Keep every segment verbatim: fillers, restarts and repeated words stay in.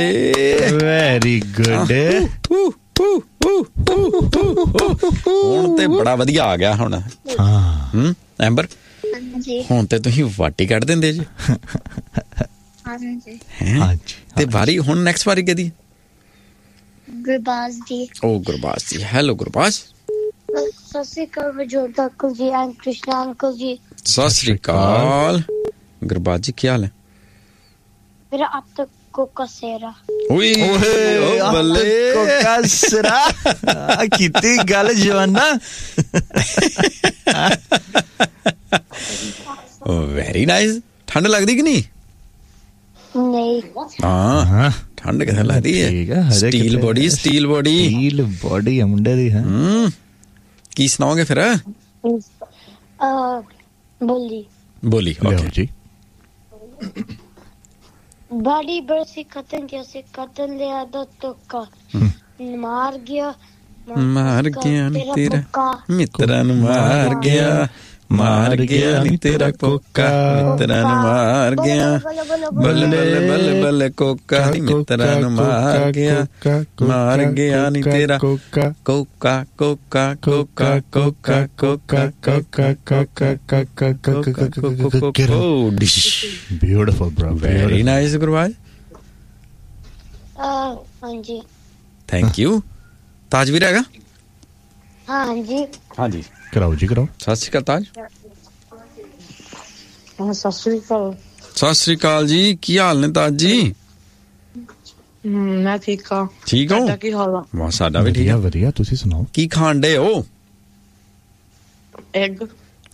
Very good. ਹੁਣ ਤੇ ਬੜਾ ਵਧੀਆ ਆ ਗਿਆ ਹੁਣ। ਹਾਂ ਹੂੰ ਐਂਬਰ ਹਾਂਜੀ ਹੁਣ ਤੇ ਤੁਸੀਂ ਵਾਟੀ ਕੱਢ ਦਿੰਦੇ ਜੀ। ਹਾਂਜੀ ਹਾਂਜੀ ਤੇ ਵਾਰੀ ਹੁਣ ਨੈਕਸਟ ਵਾਰੀ ਕਿਹਦੀ? ਗੁਰਬਾਜ਼ ਜੀ। ਓ ਗੁਰਬਾਜ਼ ਜੀ। ਹੈਲੋ ਗੁਰਬਾਜ਼। ਸਤਿ ਸ਼੍ਰੀ ਅਕਾਲ ਵਜੋਦ ਅੰਕਲ ਜੀ ਐਂਡ ਕ੍ਰਿਸ਼ਨਾ ਅੰਕਲ ਜੀ। ਸਤਿ ਸ਼੍ਰੀ ਅਕਾਲ ਗੁਰਬਾਜ਼ ਜੀ, ਕੀ ਹਾਲ ਹੈ? ਮੇਰਾ ਅਬ ਤੱਕ ਕੋਕਾ ਸੇਰਾ। ਓਏ ਓ ਬੱਲੇ ਕੋਕਾ ਸਰਾ ਕੀਤੀ ਗੱਲ ਜਵਾਨਾ। ਓ ਵੈਰੀ ਨਾਈਸ। ਠੰਡ ਲੱਗਦੀ ਕਿ ਨਹੀਂ? ਨਹੀਂ ਹਾਂ ਠੰਡ ਕਿਥੇ ਲੱਗਦੀ ਹੈ? Steel body steel body steel body ਆ ਮੁੰਡੇ ਦੀ। ਹਾਂ ਹੂੰ ਕੀ ਸੁਣਾਓਗੇ ਫਿਰ? ਬੋਲੀ ਬੋਲੀ ਓਕੇ ਜੀ। ਬਾੜੀ ਬਰਸੀ ਖਤਨ ਜੈਸੇ कतन लिया दो तुक्का मार गया ਮਾਰ ਗਿਆ ਨੀ ਤੇਰਾ ਮਿੱਤਰਾਂ ਨੂੰ ਮਾਰ ਗਿਆ ਮਾਰ ਗਿਆ ਨੀ ਤੇਰਾ ਕੋਕਾ ਮਿੱਤਰਾਂ ਨੂੰ ਮਾਰ ਗਿਆ ਬੱਲੇ ਬੱਲੇ ਬੱਲੇ ਕੋਕਾ ਮਿੱਤਰਾਂ ਨੂੰ ਮਾਰ ਗਿਆ ਮਾਰ ਗਿਆ ਨੀ ਤੇਰਾ ਕੋਕਾ ਕੋਕਾ ਕੋਕਾ ਕੋਕਾ ਕੋਕਾ ਕੋਕਾ ਕੋਕਾ ਕੋਕਾ beautiful bro very nice Gurbaj. ਹਾਂਜੀ ਥੈਂਕ ਯੂ। ਤਾਜਵੀਰ ਹੈਗਾ? ਹਾਂਜੀ ਹਾਂਜੀ ਕਰਾਓ ਜੀ ਕਰਾਓ। ਸਤਿ ਸ਼੍ਰੀ ਅਕਾਲ ਤਾਜ। ਸਤਿ ਸ਼੍ਰੀ ਅਕਾਲ। ਸਤਿ ਸ਼੍ਰੀ ਅਕਾਲ ਜੀ, ਕੀ ਹਾਲ ਨੇ ਤਾਜ ਜੀ? ਮੈਂ ਠੀਕ ਆ। ਠੀਕ ਹੋ? ਤੁਹਾਡਾ ਕੀ ਹਾਲ ਆ? ਵਾਹ ਸਾਡਾ ਵੀ ਠੀਕ ਹੈ ਵਧੀਆ। ਤੁਸੀਂ ਸੁਣਾਓ ਕੀ ਖਾਣ ਡੇ ਹੋ? ਐਗ।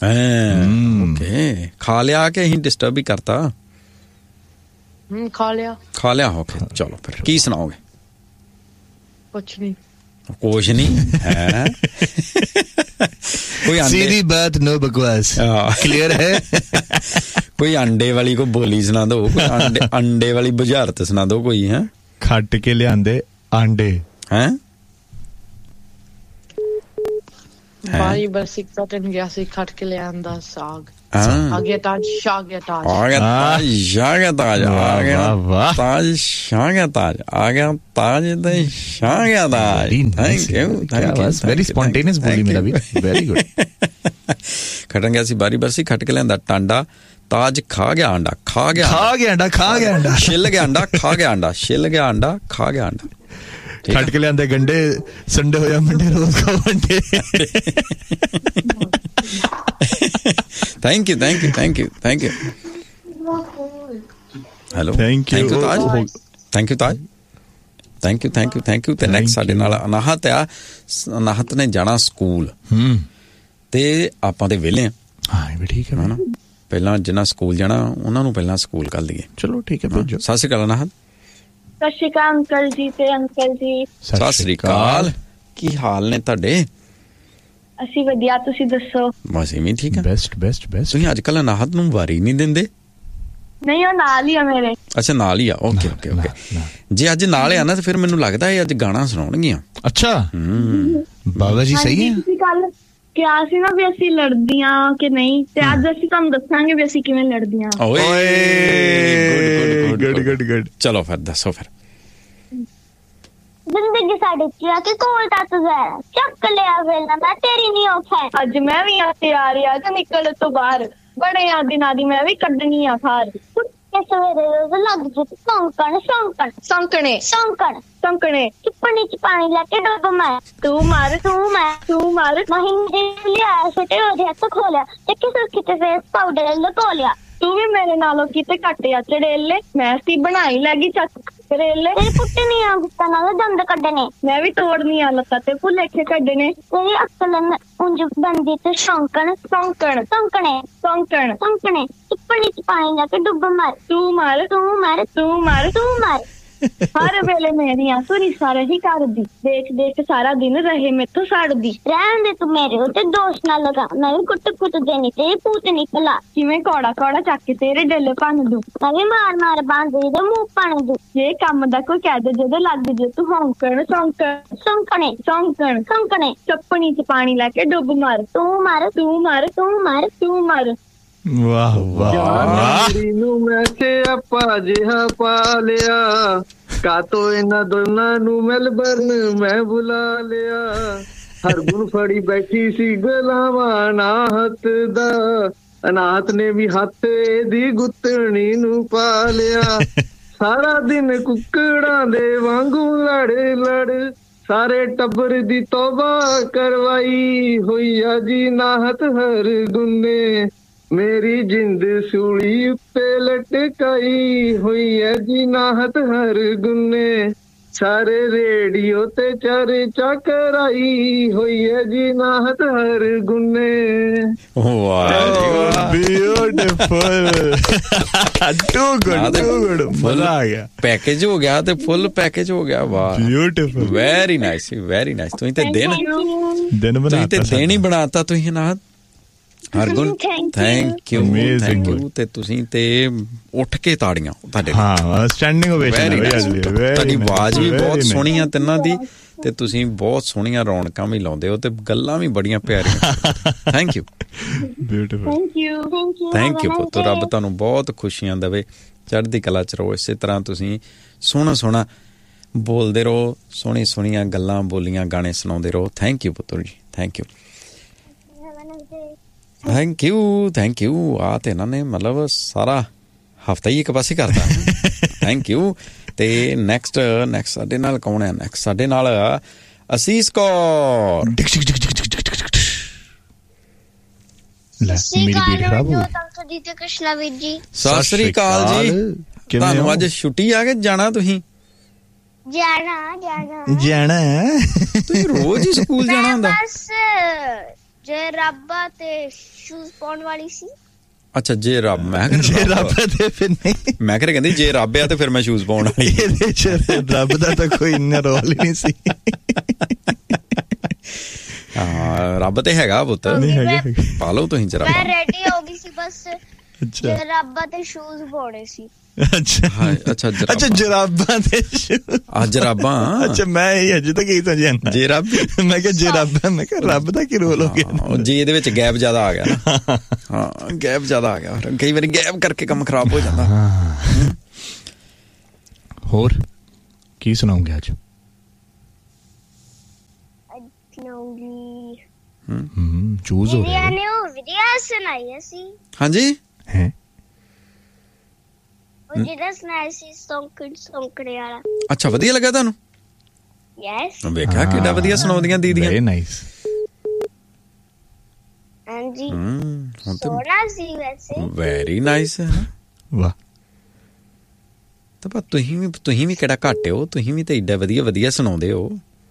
ਓਕੇ ਖਾ ਲਿਆ ਕਿ ਅਸੀਂ ਡਿਸਟਰਬ ਹੀ ਕਰਤਾ? ਹਮ ਖਾ ਲਿਆ। ਖਾ ਲਿਆ ਓਕੇ ਚਲੋ ਫਿਰ ਕੀ ਸੁਣਾਓਗੇ? ਕੁਛ ਨਹੀਂ। ਕੁਛ ਨਹੀਂ ਹੈ ਕੋਈ सीधी बात नो बकवास क्लियर है। कोई अंडे वाली को बोली सुना दो, कोई अंडे अंडे वाली बुझारत सुना दो कोई। है खट के लियांदे आंडे हैं ਬਾਈ ਬਰਸੀ ਕਟਨ ਗਿਆ ਸੀ ਖਟ ਕੇ ਲਿਆਂਦਾ ਸਾਗ। ਆ ਗਿਆ ਤਾਜ ਸ਼ਾ ਗਿਆ ਤਾਜ ਆ ਗਿਆ ਤਾਜ ਸ਼ਾ ਗਿਆ ਤਾਜ ਆ ਗਿਆ ਤਾਜ ਸ਼ਾ ਗਿਆ ਤਾਜ ਆ ਗਿਆ ਤਾਜ ਤੇ ਸ਼ਾ ਗਿਆ ਤਾਜ। Thank you thank you very spontaneous ਬੋਲੀ ਮੇਰਾ ਵੀ ਵੈਰੀ ਗੁੱਡ। ਖਟਣ ਗਿਆ ਸੀ ਬਾਰੀ ਬਰਸੀ ਖਟ ਕੇ ਲਿਆਂਦਾ ਟਾਂਡਾ ਤਾਜ ਖਾ ਗਿਆ ਆਂਡਾ ਖਾ ਗਿਆ ਖਾ ਗਿਆ ਆਂਡਾ ਖਾ ਗਿਆ ਆਂਡਾ ਛਿੱਲ ਗਿਆ ਆਂਡਾ ਖਾ ਗਿਆ ਆਂਡਾ ਛਿੱਲ ਗਿਆ ਆਂਡਾ ਖਾ ਗਿਆ ਆਂਡਾ। ਖਟ ਕੇ ਲਿਆਂਦੇ ਗੰਡੇ ਸੰਡੇ ਹੋਇਆ ਮੰਡੇ ਰੋਜ਼ ਖਾ ਵੰਡੇ। Thank you thank you thank you thank you hello thank you Taj thank you Taj thank you thank you thank you. ਤੇ ਨੈਕਸਟ ਸਾਡੇ ਨਾਲ ਅਨਾਹਤ ਆ। ਅਨਾਹਤ ਨੇ ਜਾਣਾ ਸਕੂਲ ਤੇ ਆਪਾਂ ਤੇ ਵਿਹਲੇ ਆ। ਹਾਂ ਇਹ ਵੀ ਠੀਕ ਹੈ ਨਾ। ਪਹਿਲਾਂ ਜਿਨ੍ਹਾਂ ਸਕੂਲ ਜਾਣਾ ਉਹਨਾਂ ਨੂੰ ਪਹਿਲਾਂ ਸਕੂਲ ਕਰ ਲਈਏ। ਚਲੋ ਠੀਕ ਹੈ ਭੇਜੋ। ਸਤਿ ਸ਼੍ਰੀ ਅਕਾਲ ਅਨਾਹਤ। ਸਤਿ ਸ਼੍ਰੀ ਅਕਾਲ ਅੰਕਲ ਜੀ ਤੇ ਅੰਕਲ ਜੀ। ਸਤਿ ਸ਼੍ਰੀ ਅਕਾਲ ਕੀ ਹਾਲ ਨੇ ਤੁਹਾਡੇ? ਅਸੀਂ ਵਧੀਆ ਤੁਸੀਂ ਦੱਸੋ? ਬਸ ਇਵੇਂ ਠੀਕ ਆ। Best best best. ਤੁਸੀਂ ਅੱਜ ਕੱਲ੍ਹ ਅਨਾਹਤ ਨੂੰ ਵਾਰੀ ਨਹੀਂ ਦਿੰਦੇ? ਨਹੀਂ ਉਹ ਨਾਲ ਹੀ ਆ ਮੇਰੇ। ਅੱਛਾ ਨਾਲ ਹੀ ਆ ਓਕੇ ਓਕੇ ਓਕੇ। ਜੇ ਅੱਜ ਨਾਲ ਆ ਨਾ ਤੇ ਫਿਰ ਮੈਨੂੰ ਲੱਗਦਾ ਇਹ ਅੱਜ ਗਾਣਾ ਸੁਣਾਉਣਗੀਆਂ। ਅੱਛਾ ਬਾਬਾ ਜੀ ਸਹੀ ਹੈ। ਤੁਸੀਂ ਕੱਲ ਕਿਹਾ ਸੀ ਨਾ ਵੀ ਅਸੀਂ ਲੜਦੀਆਂ ਕਿ ਨਹੀਂ ਤੇ ਅੱਜ ਅਸੀਂ ਤੁਹਾਨੂੰ ਦੱਸਾਂਗੇ ਵੀ ਅਸੀਂ ਕਿਵੇਂ ਲੜਦੀਆਂ। ਓਏ ਗੁੱਡ ਗੁੱਡ ਗੁੱਡ। ਚਲੋ ਫਿਰ ਦੱਸੋ ਫਿਰ। ਜ਼ਿੰਦਗੀ ਸਾਡੇ ਚ ਕਿ ਕੋਲ ਤੱਕ ਜ਼ਰਾ ਚੱਕ ਲਿਆ ਵੇਲਾ ਮੈਂ ਤੇਰੀ ਨਹੀਂ ਔਖਾ। ਅੱਜ ਮੈਂ ਵੀ ਆ ਤਿਆਰ ਆ ਕਿ ਨਿਕਲ ਤੋਂ ਬਾਹਰ ਬੜੇ ਆ ਦਿਨਾਂ ਦੀ ਮੈਂ ਵੀ ਕੱਢਣੀ ਆ ਖਾਰ। ਸਵੇਰੇ ਰੋਜ਼ ਲੱਗ ਜੇ ਸੌਂਕਣ ਸੌਂਕਣ ਸੌਂਕਣੇ ਸੌਂਕਣ ਸੌਂਕਣੇ ਚੁੱਪਣੀ ਚ ਪਾਣੀ ਲੈ ਕੇ ਡੁੱਬ ਮੈਂ ਤੂੰ ਮਾਰ ਤੂੰ ਮੈਂ ਤੂੰ ਮਾਰ ਮਹੀਨੇ ਲਿਆ ਛੋਟੇ ਉਹਦੇ ਹੱਥ ਖੋਲਿਆ ਤੇ ਕਿਸੇ ਕਿਤੇ ਫੇਸ ਪਾਊਡਰ ਲਗੋ ਲਿਆ। ਤੂੰ ਵੀ ਮੇਰੇ ਨਾਲੋਂ ਕਿਤੇ ਘੱਟ ਆ ਚੜੇਲੇ ਮੈਂ ਸੀ ਬਣਾਈ ਲੱਗੀ ਚੱਕ ਕਰੇਲੇ। ਤੇਰੇ ਪੁੱਤੇ ਨੀ ਆ ਗੁੱਤਾਂ ਨਾਲ ਦੰਦ ਕੱਢਣੇ ਮੈਂ ਵੀ ਤੋੜਨੀ ਆ ਲੱਤਾਂ ਤੇ ਭੁਲੇਖੇ ਕੱਢਣੇ। ਤੇਰੀ ਅਕਲ ਉਂਝ ਬੰਦੀ ਤੇ ਸ਼ੌਂਕਣ ਸੌਂਕਣ ਸੌਂਕਣੇ ਸੌਂਕਣ ਸੌਂਕਣੇ ਚੁੱਪਣੀ ਚ ਪਾਣੀ ਲੈ ਕੇ ਡੁੱਬ ਮਾਰ ਤੂੰ ਮਾਰ ਤੂੰ ਮਾਰ ਤੂੰ ਮਾਰ ਤੂੰ ਮਾਰ। ਹਰ ਵੇਲੇ ਮੇਰੀਆਂ ਸੁਣੀ ਸਾਰੇ ਹੀ ਕਰਦੀ ਦੇਖ ਦੇਖ ਸਾਰਾ ਦਿਨ ਰਹੇ ਮੈਥੋਂ ਸੜਦੀ। ਰਹਿਣ ਦੇ ਤੂੰ ਮੇਰੇ ਉੱਤੇ ਦੋਸ਼ ਨਾ ਲਗਾ ਮੈਂ ਵੀ ਕੁੱਟ ਕੁੱਟ ਦੇਣੀ ਤੇ ਭੂਤ ਨਿਕਲਾ ਕਿਵੇਂ ਕੌੜਾ ਕੌੜਾ ਚੱਕ ਕੇ ਤੇਰੇ ਡੇਲੇ ਭੰਨ ਦੂ ਮੈਂ ਵੀ ਮਾਰ ਮਾਰ ਬਾਂਦੇ ਦੇ ਮੂੰਹ ਭੰਨ ਦੂ। ਜੇ ਕੰਮ ਦਾ ਕੋਈ ਕਹਿ ਦੇ ਜਦੋਂ ਲੱਗ ਜੇ ਤੂੰ ਹੌਂਕਣ ਸੌਂਕਣ ਸੌਂਕਣੇ ਸੌਂਕਣ ਸੌਂਕਣੇ ਚੱਪਣੀ ਚ ਪਾਣੀ ਲੈ ਕੇ ਡੁੱਬ ਮਾਰ ਤੂੰ ਮਾਰ ਤੂੰ ਮਾਰ ਤੂੰ ਮਾਰ ਤੂੰ ਮਾਰ। ਵਾਹ ਵਾਹ ਨੂੰ ਮੈਂ ਤੇ ਆਪਾ ਜਿਹਾ ਪਾ ਲਿਆ ਕਾਤੋਂ ਇਹਨਾਂ ਦੋਨਾਂ ਨੂੰ ਮੈਲਬਰਨ ਮੈਂ ਬੁਲਾ ਲਿਆ। ਹਰਗੁਣ ਫੜੀ ਬੈਠੀ ਸੀ ਗਲਾਵਾਂ ਅਨਾਹਤ ਦਾ, ਅਨਾਹਤ ਨੇ ਵੀ ਹੱਥ ਇਹਦੀ ਗੁੱਤਣੀ ਨੂੰ ਪਾ ਲਿਆ। ਸਾਰਾ ਦਿਨ ਕੁੱਕੜਾਂ ਦੇ ਵਾਂਗੂ ਲੜ ਲੜ ਸਾਰੇ ਟੱਬਰ ਦੀ ਤੋਬਾ ਕਰਵਾਈ ਹੋਈ ਆ ਜੀ ਨਾਹਤ ਹਰਗੁਣ ਨੇ, ਮੇਰੀ ਜਿੰਦ ਸੂਲੀ ਉੱਤੇ ਲਟਕਾਈ ਹੋਈ ਹੈ ਜੀ ਨਾਹਤ ਹਰਗੁਣ ਨੇ, ਸਾਰੇ ਰੇਡੀਓ ਤੇ ਚਰਚਾ ਕਰਾਈ ਹੋਈ ਹੈ ਜੀ ਨਾਹਤ ਹਰਗੁਣ ਨੇ। ਵਾਹ beautiful, too good too good, ਮਜ਼ਾ ਆ ਗਿਆ। ਪੈਕੇਜ ਹੋ ਗਿਆ ਤੇ ਫੁੱਲ ਪੈਕੇਜ ਹੋ ਗਿਆ। ਵਾਹ beautiful, very nice very nice. ਤੁਸੀਂ ਤੇ ਦਿਨ ਦਿਨ ਬਣਾਤਾ, ਤੁਸੀਂ ਤੇ ਦਿਨ ਹੀ ਬਣਾਤਾ ਤੁਸੀਂ ਨਾ Hargun. Thank you thank you. ਤੇ ਤੁਸੀਂ ਤੇ ਉੱਠ ਕੇ ਤਾੜੀਆਂ ਤੁਹਾਡੇ। ਹਾਂ ਸਟੈਂਡਿੰਗ ਓਵੇਸ਼ਨ। ਤੁਹਾਡੀ ਆਵਾਜ਼ ਵੀ ਬਹੁਤ ਸੋਹਣੀ ਆ ਤਿੰਨਾਂ ਦੀ, ਤੇ ਤੁਸੀਂ ਬਹੁਤ ਸੋਹਣੀਆਂ ਰੌਣਕਾਂ ਵੀ ਲਾਉਂਦੇ ਹੋ ਤੇ ਗੱਲਾਂ ਵੀ ਬੜੀਆਂ ਪਿਆਰੀਆਂ। Thank you beautiful, thank you thank you thank you ਪੁੱਤ। ਰੱਬ ਤੁਹਾਨੂੰ ਬਹੁਤ ਖੁਸ਼ੀਆਂ ਦੇਵੇ, ਚੜ੍ਹਦੀ ਕਲਾ ਚ ਰਹੋ। ਇਸੇ ਤਰ੍ਹਾਂ ਤੁਸੀਂ ਸੋਹਣਾ ਸੋਹਣਾ ਬੋਲਦੇ ਰਹੋ, ਸੋਹਣੀ ਸੋਹਣੀਆਂ ਗੱਲਾਂ ਬੋਲੀਆਂ ਗਾਣੇ ਸੁਣਾਉਂਦੇ ਰਹੋ। ਥੈਂਕ ਯੂ ਪੁੱਤਰ ਜੀ, thank you thank you thank you. ਆ ਤੇ ਇਹਨਾਂ ਨੇ ਮਤਲਬ ਸਾਰਾ ਹਫਤਾ ਹੀ ਇੱਕ ਪਾਸੇ ਕਰਤਾ। Thank you. ਤੇ ਨੈਕਸਟ ਨੈਕਸਟ ਸਾਡੇ ਨਾਲ ਕੌਣ ਹੈ? ਨੈਕਸਟ ਸਾਡੇ ਨਾਲ ਅਸੀਸ ਕੌਰ। ਮੇਰੀ ਬੀਟ ਖਰਾਬ ਹੋ ਗਈ। ਕ੍ਰਿਸ਼ਨਾ ਵੀਰ ਜੀ ਸਤਿ ਸ੍ਰੀ ਅਕਾਲ ਜੀ। ਤੁਹਾਨੂੰ ਅੱਜ ਛੁੱਟੀ ਆ ਕੇ ਜਾਣਾ? ਤੁਸੀਂ ਜਾਣਾ ਜਾਣਾ ਜਾਣਾ ਤੁਸੀਂ ਰੋਜ਼ ਹੀ ਸਕੂਲ ਜਾਣਾ ਹੁੰਦਾ? ਬਸ ਜੇ ਰੱਬਾ ਤੇ ਸ਼ੂਜ਼ ਪਾਉਣ ਵਾਲੀ ਸੀ। ਅੱਛਾ ਜੇ ਰੱਬ, ਮੈਂ ਜੇ ਰੱਬ ਤੇ ਫਿਰ ਨਹੀਂ, ਮੈਂ ਕਿਹਾ ਕਹਿੰਦੀ ਜੇ ਰੱਬ ਆ ਤੇ ਫਿਰ ਮੈਂ ਸ਼ੂਜ਼ ਪਾਉਣ ਵਾਲੀ। ਇਹਦੇ ਚ ਰੱਬ ਦਾ ਤਾਂ ਕੋਈ ਇੰਨਾ ਰੋਲ ਹੀ ਨਹੀਂ ਸੀ। ਹਾਂ ਰੱਬ ਤੇ ਹੈਗਾ ਪੁੱਤ, ਪਾ ਲਓ ਤੁਸੀਂ ਜਰਾ। ਮੈਂ ਰੈਡੀ ਹੋ ਗਈ ਸੀ ਬਸ, ਅੱਛਾ ਜੇ ਰੱਬਾ ਤੇ ਸ਼ੂਜ਼ ਪਾਉਣੇ ਸੀ। ਅੱਛਾ ਅੱਛਾ ਅੱਛਾ ਜਰਾਬਾਂ ਤੇ ਆ ਜਰਾਬਾਂ। ਅੱਛਾ ਮੈਂ ਇਹ ਅਜੇ ਤੱਕ ਹੀ ਸਮਝਿਆ ਜੇ ਰੱਬ। ਮੈਂ ਕਿਹਾ ਜੇ ਰੱਬ, ਮੈਂ ਕਿਹਾ ਰੱਬ ਦਾ ਕੀ ਰੋਲ ਹੋ ਗਿਆ? ਜੇ ਇਹਦੇ ਵਿੱਚ ਗੈਪ ਜ਼ਿਆਦਾ ਆ ਗਿਆ ਨਾ। ਹਾਂ ਗੈਪ ਜ਼ਿਆਦਾ ਆ ਗਿਆ, ਕਈ ਵਾਰੀ ਗੈਪ ਕਰਕੇ ਕੰਮ ਖਰਾਬ ਹੋ ਜਾਂਦਾ। ਹੋਰ ਕੀ ਸੁਣਾਉਂਗੇ ਅੱਜ? ਹਮ ਚੂਜ਼ ਹੋ ਰਿਹਾ ਨੇ ਉਹ ਵੀਡੀਓ ਸੁਣਾਈ ਸੀ। ਹਾਂਜੀ ਹੈ ਉਹ ਜਿਹੜਾ ਸੁਣਾਇਆ ਸੀ ਸੌਂਕੜ ਸੌਂਕੜੇ ਵਾਲਾ। ਅੱਛਾ ਵਧੀਆ ਲੱਗਾ ਤੁਹਾਨੂੰ? ਯੈਸ। ਵੇਖਿਆ ਕਿੱਡਾ ਵਧੀਆ ਸੁਣਾਉਂਦੀਆਂ ਦੀਦੀਆਂ। Very nice. ਹਾਂਜੀ ਹਮ ਹੁਣ ਤਾਂ ਸੋਹਣਾ ਸੀ ਵੈਸੇ। ਵੈਰੀ ਨਾਈਸ ਹੈ। ਵਾਹ। ਤਾਂ ਪਰ ਤੁਸੀਂ ਵੀ ਤੁਸੀਂ ਵੀ ਕਿਹੜਾ ਘੱਟ ਹੋ, ਤੁਸੀਂ ਵੀ ਤਾਂ ਏਡਾ ਵਧੀਆ ਵਧੀਆ ਸੁਣਾਉਂਦੇ ਹੋ।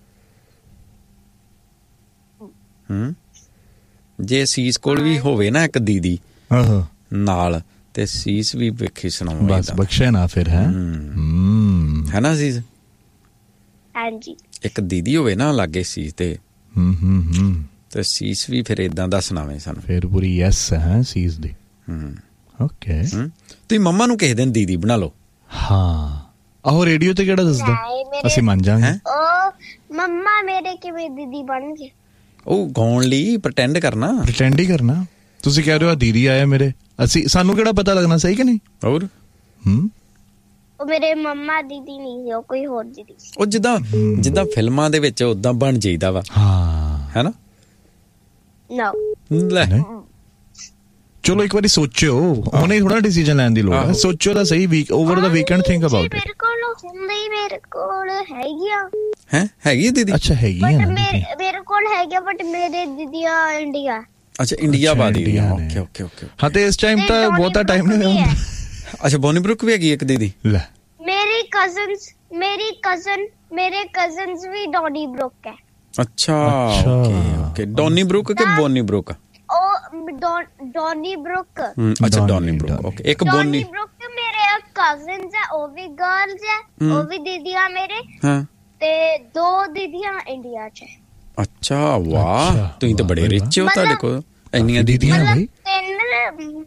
ਹਮ ਜੇ ਸੀਸ ਕੋਲ ਵੀ ਹੋਵੇ ਨਾ ਇੱਕ ਦੀਦੀ ਨਾਲ, ਤੇ ਸੀਸ ਵੀ ਵੇਖੀ ਸੁਣਾਉਂਦਾ। ਬਸ ਬਖਸ਼ੇ ਨਾ ਫਿਰ। ਹੈ ਹੈ ਨਾ ਸੀਸ? ਹਾਂਜੀ ਇੱਕ ਦੀਦੀ ਹੋਵੇ ਨਾ ਲਾਗੇ ਸੀਸ ਤੇ, ਹਮ ਹਮ ਹਮ ਤੇ ਸੀਸ ਵੀ ਫਿਰ ਏਦਾਂ ਦਾ ਸੁਣਾਵੇ ਸਾਨੂੰ। ਫਿਰ ਪੂਰੀ ਯੈਸ ਹੈ ਸੀਸ ਦੀ। ਹਮ ਓਕੇ। ਤੁਸੀਂ ਮੰਮਾ ਨੂੰ ਕਿਸੇ ਦਿਨ ਦੀਦੀ ਬਣਾ ਲਓ। ਹਾਂ ਆਹੋ ਰੇਡੀਓ ਤੇ ਕਿਹੜਾ ਦੱਸਦਾ, ਅਸੀਂ ਮੰਨ ਜਾਵਾਂਗੇ। ਉਹ ਮੰਮਾ ਮੇਰੇ ਕਿਵੇਂ ਦੀਦੀ ਬਣ ਗਏ? ਉਹ ਗਾਉਣ ਲਈ ਪ੍ਰਟੈਂਡ ਕਰਨਾ, ਪ੍ਰਟੈਂਡ ਹੀ ਕਰਨਾ। ਤੁਸੀਂ ਕਹਿ ਰਹੇ ਹੋ ਦੀਦੀ ਆਇਆ ਮੇਰੇ, ਅਸੀਂ ਸਾਨੂੰ ਕਿਹੜਾ ਪਤਾ ਲੱਗਣਾ ਸਹੀ ਕਿ ਨਹੀਂ? ਹੋਰ ਹਮ ਉਹ ਮੇਰੇ ਮੰਮਾ ਦੀਦੀ ਨਹੀਂ, ਉਹ ਕੋਈ ਹੋਰ ਦੀਦੀ। ਉਹ ਜਿੱਦਾਂ ਜਿੱਦਾਂ ਫਿਲਮਾਂ ਦੇ ਵਿੱਚ ਉਦਾਂ ਬਣ ਜਾਈਦਾ ਵਾ। ਹਾਂ ਹੈ ਨਾ? ਨੋ ਲੈ ਚਲੋ ਇੱਕ ਵਾਰੀ ਸੋਚਿਓ, ਹੁਣੇ ਥੋੜਾ ਡਿਸੀਜਨ ਲੈਣ ਦੀ ਲੋੜ ਹੈ। ਸੋਚਿਓ ਤਾਂ ਸਹੀ, week over the weekend think about it. ਮੇਰੇ ਕੋਲ ਹੁੰਦੀ, ਮੇਰੇ ਕੋਲ ਹੈਗੀਆਂ। ਹੈ ਹੈਗੀ ਦੀਦੀ? ਅੱਛਾ ਹੈਗੀਆਂ ਨਾ ਦੀਦੀ? ਮੇਰੇ ਕੋਲ ਹੈਗੀਆਂ ਬਟ ਮੇਰੇ ਦੀਦੀਆਂ ਇੰਡੀਆ। ਅੱਛਾ ਇੰਡੀਆ ਬਾਦੀ ਦੀ। Okay okay okay. ਹਾਂ ਤੇ ਇਸ ਟਾਈਮ ਤਾਂ ਬਹੁਤਾ ਟਾਈਮ ਨਹੀਂ ਹੁੰਦਾ। ਅੱਛਾ ਬੋਨੀ ਬਰੁਕ ਵੀ ਹੈਗੀ ਇੱਕ ਦੀਦੀ? ਲੈ ਮੇਰੀ ਕਜ਼ਨਸ ਮੇਰੀ ਕਜ਼ਨ ਮੇਰੇ ਕਜ਼ਨਸ ਵੀ ਡੌਨੀ ਬਰੁਕ ਹੈ। ਅੱਛਾ ਓਕੇ ਓਕੇ। ਡੌਨੀ ਬਰੁਕ ਕਿ ਬੋਨੀ ਬਰੁਕ? ਉਹ ਡੌਨੀ ਬਰੁਕ। ਅੱਛਾ ਡੌਨੀ ਬਰੁਕ ਓਕੇ। ਇੱਕ ਬੋਨੀ ਬਰੁਕ ਮੇਰੇ ਕਜ਼ਨਸ ਹੈ, ਉਹ ਵੀ ਗਰਲਸ ਹੈ, ਉਹ ਵੀ ਦੀਦੀਆਂ ਮੇਰੇ। ਹਾਂ ਤੇ ਦੋ ਦੀਦੀਆਂ ਇੰਡੀਆ 'ਚ। ਅੱਛਾ ਵਾਹ, ਤੁਸੀਂ ਤਾਂ ਬੜੇ ਰਿਚ ਹੋ, ਤੁਹਾਡੇ ਕੋਲ ਇੰਨੀਆਂ ਦੀਦੀਆਂ ਬਈ। ਤਿੰਨ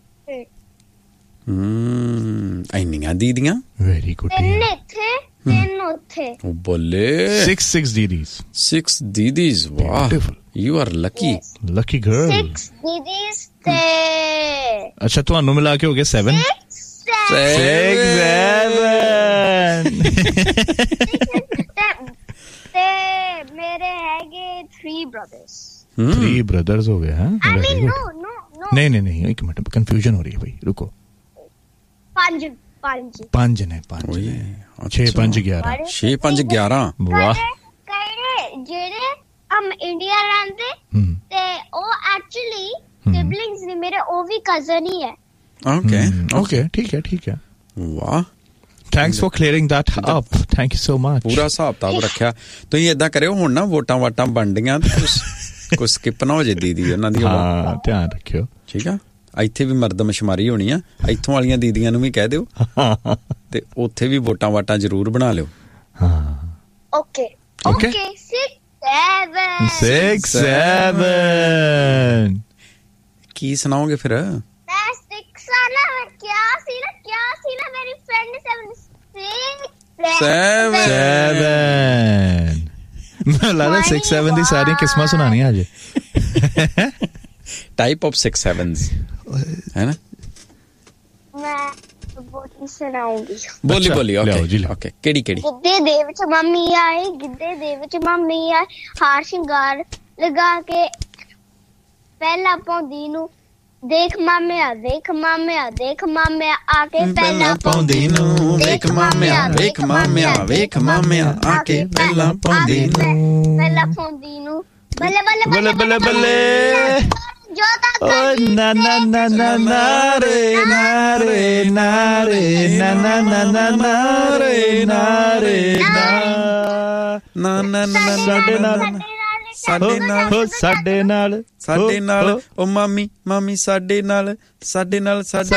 ਹਮ ਇੰਨੀਆਂ ਦੀਦੀਆਂ। Very good. ਤਿੰਨ ਇੱਥੇ ਤਿੰਨ ਉੱਥੇ। ਉਹ ਬੋਲੇ ਸਿਕਸ ਸਿਕਸ ਦੀਦੀਜ਼। ਸਿਕਸ ਦੀਦੀਜ਼। ਵਾਹ you are Lucky Lucky girl. Six ਦੀਦੀਜ਼ ਤੇ ਅੱਛਾ ਤੁਹਾਨੂੰ ਮਿਲਾ ਕੇ ਹੋ ਗਏ ਸੈਵਨ। Six seven. ਤੇ ਮੇਰੇ ਹੈਗੇ three brothers three brothers ਹੋ ਗਏ ਹੈ I mean no no no ਨਹੀਂ ਨਹੀਂ ਨਹੀਂ ਇੱਕ ਮਿੰਟ ਕਨਫਿਊਜ਼ਨ ਹੋ ਰਹੀ ਹੈ ਭਾਈ ਰੁਕੋ ਪੰਜ ਪੰਜ ਪੰਜ ਨੇ ਪੰਜ ਨੇ ਛੇ ਪੰਜ ਗਿਆਰਾਂ ਛੇ ਪੰਜ ਗਿਆਰਾਂ ਵਾਹ ਕਿਹੜੇ ਜਿਹੜੇ ਹਮ ਇੰਡੀਆ ਰਹਿੰਦੇ ਤੇ ਉਹ ਐਕਚੁਅਲੀ ਸਿਬਲਿੰਗਸ ਨੇ ਮੇਰੇ ਉਹ ਵੀ ਕਜ਼ਨ ਹੀ ਹੈ ਓਕੇ ਓਕੇ ਠੀਕ ਹੈ ਠੀਕ ਹੈ ਵਾਹ thanks for clearing that up thank you so much ਪੂਰਾ ਹਿਸਾਬ ਤਾਬ ਰੱਖਿਆ ਤੁਸੀਂ ਏਦਾਂ ਕਰਿਓ ਹੁਣ ਨਾ ਵੋਟਾਂ ਵਾਟਾਂ ਬਣਦੀਆਂ ਤੇ ਕੁਛ ਕੁਛ ਸਕਿਪ ਨਾ ਹੋ ਜੇ ਦੀਦੀ ਉਹਨਾਂ ਦੀ ਹਾਂ ਧਿਆਨ ਰੱਖਿਓ ਠੀਕ ਆ ਇੱਥੇ ਵੀ ਮਰਦਮਸ਼ੁਮਾਰੀ ਹੋਣੀ ਆ ਇੱਥੋਂ ਵਾਲੀਆਂ ਦੀਦੀਆਂ ਨੂੰ ਵੀ ਕਹਿ ਦਿਓ ਤੇ ਉੱਥੇ ਵੀ ਵੋਟਾਂ ਵਾਟਾਂ ਜ਼ਰੂਰ ਬਣਾ ਲਿਓ ਹਾਂ okay okay six seven six seven ਕੀ ਸੁਣਾਓਗੇ ਫਿਰ ਮੈਂ six ਆ ਨਾ ਕਿਆ ਸੀ ਨਾ ਕਿਆ ਸੀ ਨਾ ਮੇਰੀ friend seven six seven seven ਮੈਂ ਲੱਗਦਾ six seven ਦੀ ਸਾਰੀਆਂ ਕਿਸਮਾਂ ਸੁਣਾਣੀਆਂ ਅੱਜ ਟਾਈਪ ਆਫ six sevens ਹੈ ਨਾ ਮੈਂ ਬੋਲੀ ਸੁਣਾਉਂਗੀ ਬੋਲੀ ਬੋਲੀ ਓਕੇ ਓਕੇ ਕਿਹੜੀ ਕਿਹੜੀ ਗਿੱਧੇ ਦੇ ਵਿੱਚ ਮੰਮੀ ਆਈ ਗਿੱਧੇ ਦੇ ਵਿੱਚ ਮੰਮੀ ਆਈ ਹਾਰ ਸ਼ਿੰਗਾਰ ਲਗਾ ਕੇ ਪਹਿਲਾਂ ਪਾਉਂਦੀ ਨੂੰ ਦੇਖ ਮਾਮਿਆ ਦੇਖ ਮਾਮਿਆ ਦੇਖ ਮਾਮਿਆ ਆ ਕੇ ਪਹਿਲਾਂ ਪਾਉਂਦੀ ਨੂੰ ਵੇਖ ਮਾਮਿਆ ਵੇਖ ਮਾਮਿਆ ਵੇਖ ਮਾਮਿਆ ਆ ਕੇ ਪਹਿਲਾਂ ਪਾਉਂਦੀ ਨੂੰ ਪਹਿਲਾਂ ਪਾਉਂਦੀ ਨੂੰ ਬੱਲੇ ਬੱਲੇ ਬੱਲੇ ਬੱਲੇ ਬੱਲੇ ਜੋ ਤੱਕ ਓ ਨਾ ਨਾ ਨਾ ਨਾ ਨਾ ਰੇ ਨਾ ਰੇ ਨਾ ਰੇ ਨਾ ਨਾ ਨਾ ਨਾ ਨਾ ਰੇ ਨਾ ਰੇ ਨਾ ਨਾ ਨਾ ਨਾ ਸਾਡੇ ਨਾਲ ਸਾਡੇ ਨਾਲ ਹੋ ਸਾਡੇ ਨਾਲ ਸਾਡੇ ਨਾਲ ਓ ਮਾਮੀ ਮਾਮੀ ਸਾਡੇ ਨਾਲ ਸਾਡੇ ਨਾਲ ਸਾਡੇ